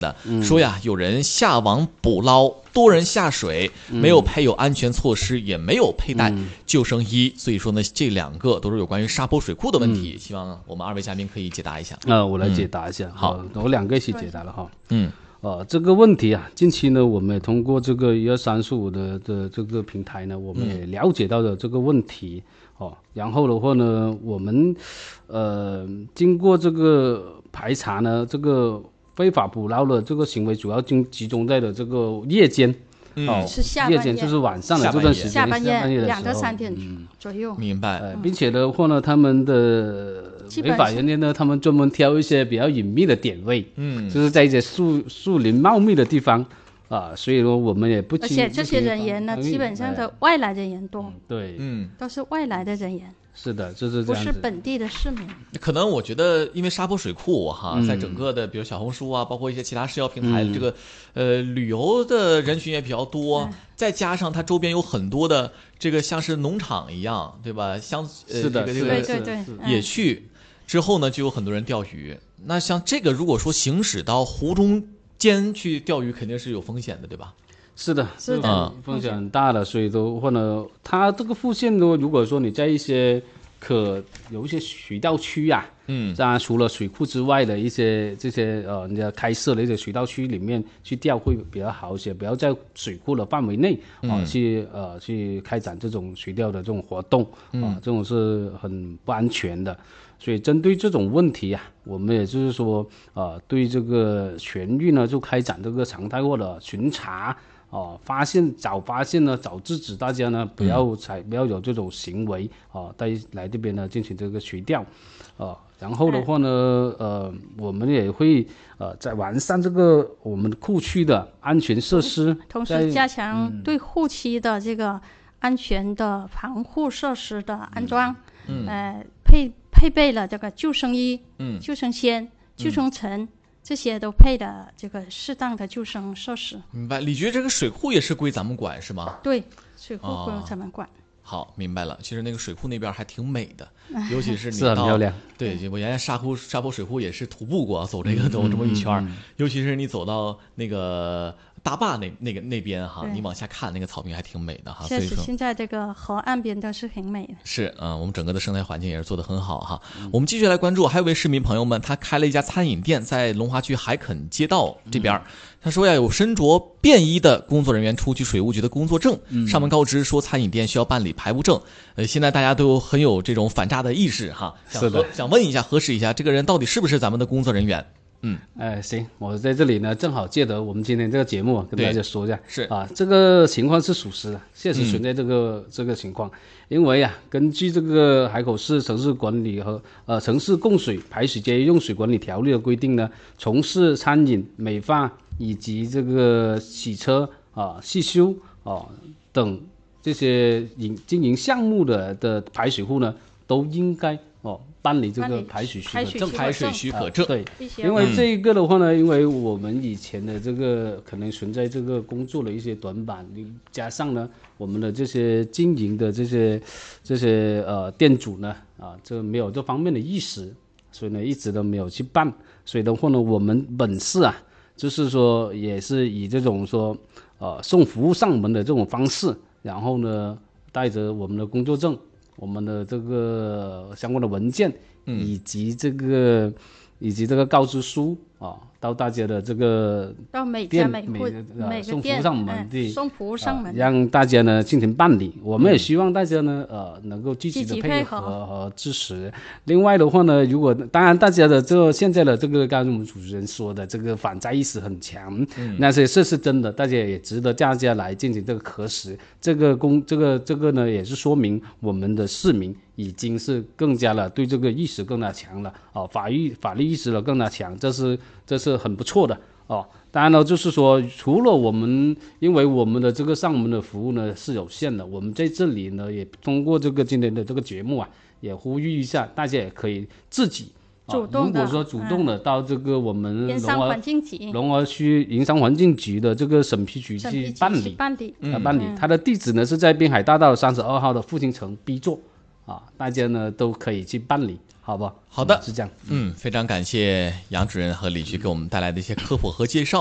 说呀，有人下网捕捞，多人下水，没有配有安全措施，也没有佩戴救生衣，所以说呢，这2个都是有关于沙坡水库的问题，希望我们2位嘉宾可以解答一下。 我来解答一下。好，我2个一起解答了哈。这个问题啊，近期呢，我们也通过这个12345的这个平台呢，我们也了解到了这个问题。然后的话呢，我们经过这个排查呢，这个非法捕捞的这个行为主要集中在的这个夜间。 是下半夜， 夜间就是晚上的这段时间， 下半夜的 2到3点左右。 明白。 并且的话呢，他们的违法人员呢，他们专门挑一些比较隐秘的点位，就是在一些树林茂密的地方所以说我们也不清。 而且这些人员呢，基本上的外来人员多。 对， 都是外来的人员。 是的，就是这样子， 不是本地的市民。 可能我觉得，因为沙坡水库在整个的，比如小红书啊，包括一些其他社交平台，这个旅游的人群也比较多，再加上它周边有很多的这个像是农场一样，对吧？ 是的， 对， 也去之后呢，就有很多人钓鱼。那像这个，如果说行驶到湖中间去钓鱼，肯定是有风险的，对吧？ 是的，风险很大的，所以的话呢，它这个附近呢，如果说你在一些有一些水钓区当然除了水库之外的一些这些人家开设的一些水钓区里面去钓会比较好一些，不要在水库的范围内去开展这种水钓的这种活动这种是很不安全的。所以针对这种问题我们也就是说对这个全域呢就开展这个常态化的巡查。早发现呢，早制止大家呢不要有这种行为来这边呢进行这个垂钓然后的话呢我们也会在完善这个我们库区的安全设施， 同时加强对护期的这个安全的防护设施的安装，配备了这个救生衣、救生圈、救生绳。这些都配的这个适当的救生设施。 明白。李局，这个水库也是归咱们管是吗？ 对，水库归咱们管。 好，明白了。其实那个水库那边还挺美的，尤其是你是很漂亮。 对，我原来沙坡水库也是徒步过，走这么一圈，尤其是你走到那个大坝那边你往下看那个草坪还挺美的确实，现在这个河岸边都是很美的。 是我们整个的生态环境也是做得很好我们继续来关注，还有位市民朋友们，他开了一家餐饮店，在龙华区海垦街道这边。他说有身着便衣的工作人员出具水务局的工作证，上面告知说餐饮店需要办理排污证。现在大家都很有这种反诈的意识想问一下，核实一下这个人到底是不是咱们的工作人员。 行，我在这里呢，正好借得我们今天这个节目跟大家说一下， 是这个情况是属实的，确实存在这个情况。因为根据这个海口市城市管理和城市供水排水节约用水管理条例的规定呢，从事餐饮、美发以及这个洗车汽修等这些经营项目的排水户呢，都应该办理这个排水许可证。对，因为这一个的话呢，因为我们以前的这个可能存在这个工作的一些短板，加上呢我们的这些经营的这些店主呢这没有这方面的意识，所以呢一直都没有去办。所以的话呢，我们本市就是说也是以这种说送服务上门的这种方式，然后呢带着我们的工作证、我们的这个相关的文件以及这个告知书到大家的这个到每家每户每个店送服务上门， 让大家呢进行办理。我们也希望大家呢能够积极的配合和支持。另外的话呢，如果当然大家的现在的这个刚才我们主持人说的这个反诈意识很强，那这是真的，大家也值得大家来进行这个核实。这个呢也是说明我们的市民已经是更加了对这个意识更加强了法律意识了更加强，这是很不错的当然了，就是说除了我们，因为我们的这个上门的服务呢是有限的，我们在这里呢也通过这个今天的这个节目也呼吁一下，大家也可以自己主动的， 如果说主动的到这个我们龙华区营商环境局的这个审批局去办理，它的地址呢是在滨海大道32号的复兴城 B 座啊，大家呢都可以去办理，好不好？ 好的， 是这样。 非常感谢杨主任和李局给我们带来的一些科普和介绍。